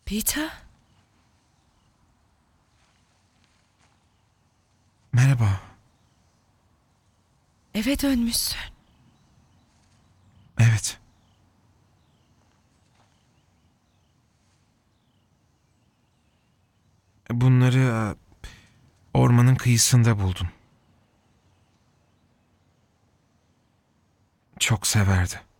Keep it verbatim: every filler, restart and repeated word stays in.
Peter? Merhaba. Eve dönmüşsün. Evet. Bunları e, ormanın kıyısında buldum. Çok severdi.